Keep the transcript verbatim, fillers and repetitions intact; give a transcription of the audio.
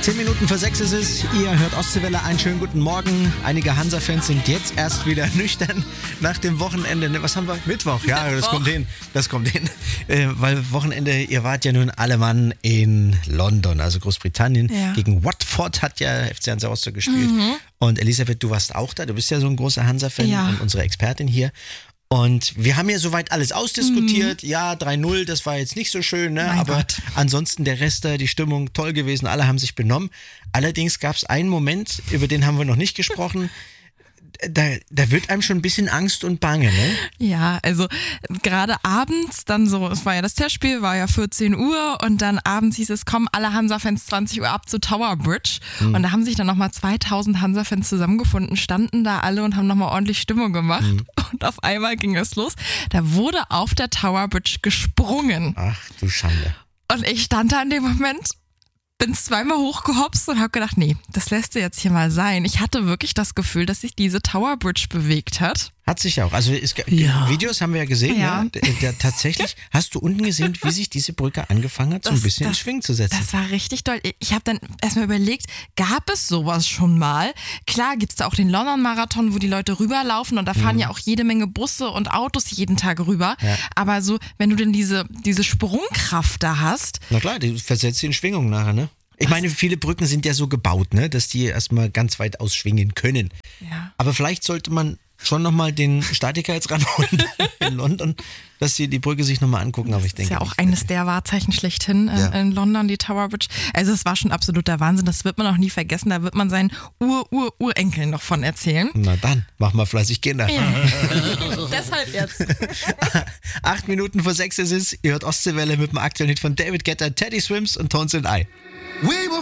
Zehn Minuten vor sechs ist es. Ihr hört Ostseewelle. Einen schönen guten Morgen. Einige Hansa-Fans sind jetzt erst wieder nüchtern nach dem Wochenende. Ne, was haben wir? Mittwoch. Ja, das kommt hin. Das kommt hin. Äh, weil Wochenende, ihr wart ja nun alle Mann in London, also Großbritannien. Ja. Gegen Watford hat ja F C Hansa Rostock gespielt. Mhm. Und Elisabeth, du warst auch da. Du bist ja so ein großer Hansa-Fan ja. und unsere Expertin hier. Und wir haben ja soweit alles ausdiskutiert. Mhm. Ja, drei null, das war jetzt nicht so schön, ne? Aber Gott. Ansonsten der Rest da, die Stimmung toll gewesen, alle haben sich benommen. Allerdings gab es einen Moment, über den haben wir noch nicht gesprochen. Da, da wird einem schon ein bisschen Angst und Bange, ne? Ja, also gerade abends dann so, es war ja das Testspiel, war ja vierzehn Uhr und dann abends hieß es, kommen alle Hansa-Fans zwanzig Uhr ab zu Tower Bridge mhm. und da haben sich dann nochmal zweitausend Hansa-Fans zusammengefunden, standen da alle und haben nochmal ordentlich Stimmung gemacht mhm. und auf einmal ging es los. Da wurde auf der Tower Bridge gesprungen. Ach du Schande. Und ich stand da in dem Moment, bin zweimal hochgehopst und habe gedacht, nee, das lässt du jetzt hier mal sein. Ich hatte wirklich das Gefühl, dass sich diese Tower Bridge bewegt hat. Hat sich auch. Also es, ja. Videos haben wir ja gesehen. Ja. Ja. Der, tatsächlich hast du unten gesehen, wie sich diese Brücke angefangen hat, so das, ein bisschen das, in Schwingen zu setzen. Das war richtig toll. Ich habe dann erstmal überlegt, gab es sowas schon mal? Klar gibt es da auch den London-Marathon, wo die Leute rüberlaufen und da fahren mhm. ja auch jede Menge Busse und Autos jeden Tag rüber. Ja. Aber so, wenn du denn diese, diese Sprungkraft da hast. Na klar, die versetzt sie in Schwingung nachher, ne? Ich meine, viele Brücken sind ja so gebaut, ne, dass die erstmal ganz weit ausschwingen können. Ja. Aber vielleicht sollte man schon nochmal den Statiker jetzt ranholen in London, dass sie die Brücke sich nochmal angucken. Aber ich denke, das ist ja auch eines wirklich. der Wahrzeichen schlechthin in, ja. in London, die Tower Bridge. Also es war schon absoluter Wahnsinn, das wird man auch nie vergessen. Da wird man seinen Ur-Ur-Urenkeln noch von erzählen. Na dann, mach mal fleißig Kinder. Ja. Deshalb jetzt. Acht Minuten vor sechs ist es. Ihr hört Ostseewelle mit dem aktuellen Hit von David Guetta, Teddy Swims und Tones and I. We will